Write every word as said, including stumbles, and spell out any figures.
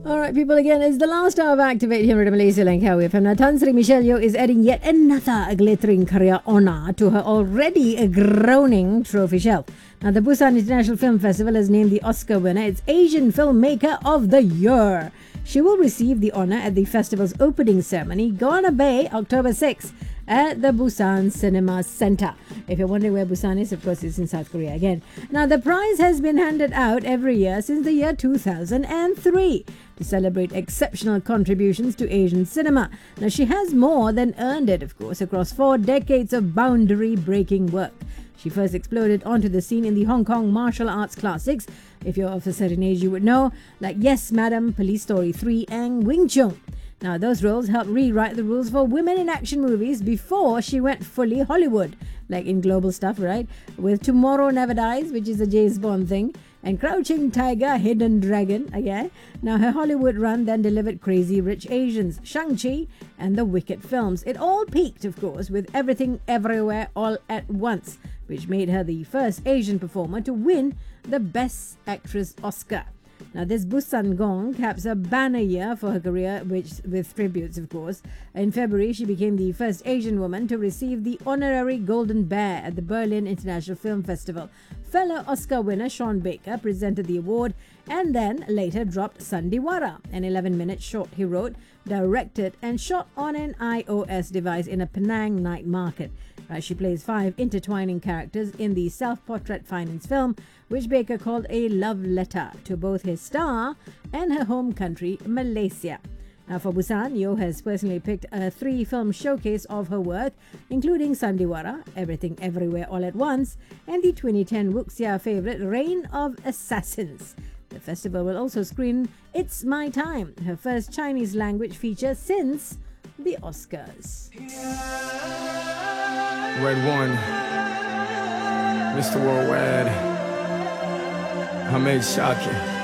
All right, people, again, it's the last hour of Activate here at Malaysia Langkawi F M. Now, Tan Sri Michelle Yeoh is adding yet another glittering career honour to her already a groaning trophy shelf. Now, the Busan International Film Festival has named the Oscar winner its Asian Filmmaker of the Year. She will receive the honour at the festival's opening ceremony, Gona Bay, October sixth, at the Busan Cinema Centre. If you're wondering where Busan is, of course, it's in South Korea again. Now, the prize has been handed out every year since the year two thousand three to celebrate exceptional contributions to Asian cinema. Now, she has more than earned it, of course, across four decades of boundary-breaking work. She first exploded onto the scene in the Hong Kong martial arts classics. If you're of a certain age, you would know, like Yes, Madam, Police Story three, and Wing Chun. Now, those roles helped rewrite the rules for women in action movies before she went fully Hollywood, like in global stuff, right? With Tomorrow Never Dies, which is a James Bond thing, and Crouching Tiger, Hidden Dragon, okay? Now, her Hollywood run then delivered Crazy Rich Asians, Shang-Chi, and the Wicked films. It all peaked, of course, with Everything Everywhere All at Once, which made her the first Asian performer to win the Best Actress Oscar. Now, this Busan Gong caps a banner year for her career, which with tributes, of course. In February, she became the first Asian woman to receive the honorary Golden Bear at the Berlin International Film Festival. Fellow Oscar winner Sean Baker presented the award and then later dropped Sandiwara, an eleven-minute short he wrote, directed and shot on an iOS device in a Penang night market. Uh, she plays five intertwining characters in the self-portrait finance film, which Baker called a love letter to both his star and her home country, Malaysia. Now, for Busan, Yeoh has personally picked a three-film showcase of her work, including Sandiwara, Everything Everywhere All at Once, and the twenty ten Wuxia favourite Reign of Assassins. The festival will also screen It's My Time, her first Chinese-language feature since the Oscars. Red One, Mister Worldwide, Hamed Shaki.